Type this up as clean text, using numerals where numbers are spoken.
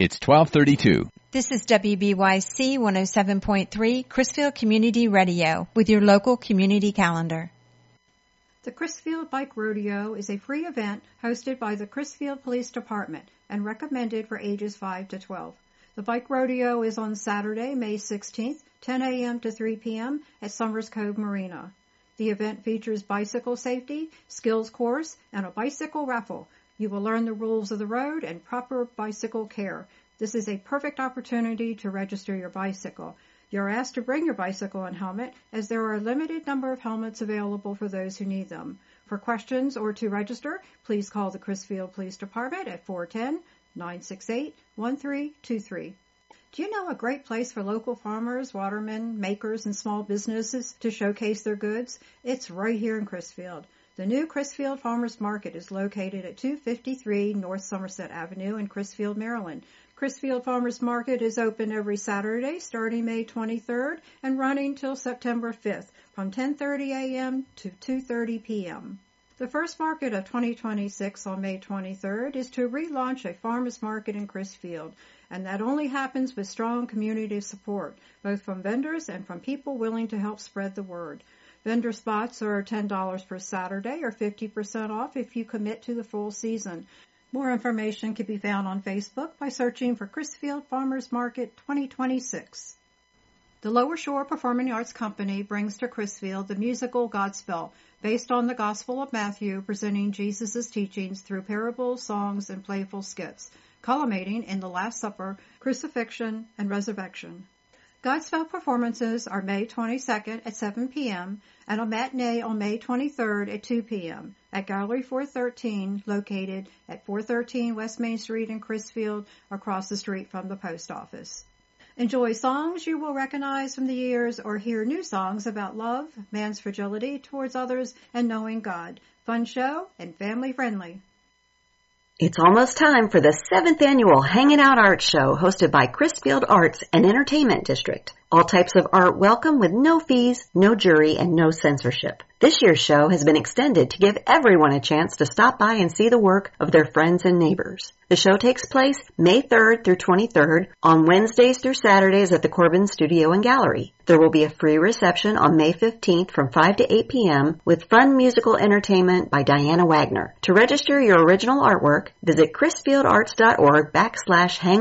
It's 12:32. This is WBYC 107.3 Crisfield Community Radio with your local community calendar. The Crisfield Bike Rodeo is a free event hosted by the Crisfield Police Department and recommended for ages 5 to 12. The Bike Rodeo is on Saturday, May 16th, 10 a.m. to 3 p.m. at Summers Cove Marina. The event features bicycle safety, skills course, and a bicycle raffle. You will learn the rules of the road and proper bicycle care. This is a perfect opportunity to register your bicycle. You're asked to bring your bicycle and helmet, as there are a limited number of helmets available for those who need them. For questions or to register, please call the Crisfield Police Department at 410-968-1323. Do you know a great place for local farmers, watermen, makers, and small businesses to showcase their goods? It's right here in Crisfield. The new Crisfield Farmers Market is located at 253 North Somerset Avenue in Crisfield, Maryland. Crisfield Farmers Market is open every Saturday starting May 23rd and running till September 5th from 10:30 a.m. to 2:30 p.m. The first market of 2026 on May 23rd is to relaunch a farmers market in Crisfield, and that only happens with strong community support, both from vendors and from people willing to help spread the word. Vendor spots are $10 per Saturday or 50% off if you commit to the full season. More information can be found on Facebook by searching for Crisfield Farmers Market 2026. The Lower Shore Performing Arts Company brings to Crisfield the musical Godspell, based on the Gospel of Matthew, presenting Jesus' teachings through parables, songs, and playful skits, culminating in the Last Supper, crucifixion, and resurrection. Godspell performances are May 22nd at 7 p.m. and a matinee on May 23rd at 2 p.m. at Gallery 413, located at 413 West Main Street in Crisfield, across the street from the post office. Enjoy songs you will recognize from the years or hear new songs about love, man's fragility towards others, and knowing God. Fun show and family friendly. It's almost time for the 7th annual Hanging Out Art Show hosted by Crisfield Arts and Entertainment District. All types of art welcome with no fees, no jury, and no censorship. This year's show has been extended to give everyone a chance to stop by and see the work of their friends and neighbors. The show takes place May 3rd through 23rd on Wednesdays through Saturdays at the Corbin Studio and Gallery. There will be a free reception on May 15th from 5 to 8 p.m. with fun musical entertainment by Diana Wagner. To register your original artwork, visit crisfieldarts.org/hang